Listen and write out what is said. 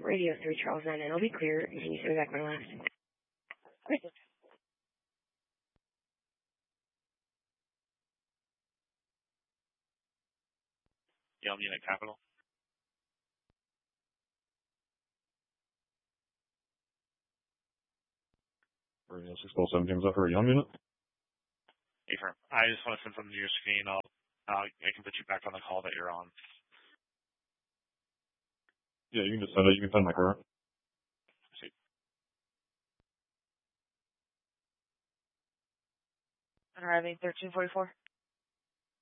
Radio 3 Charles 9, and it'll be clear. And can you send me back my last? Yelm Unit Capital. Radio 617 James up for a Yelm Unit. Affirm. I just want to send something to your screen. I can put you back on the call that you're on. Yeah, you can just send it. You can send my current. See. Arriving 1344.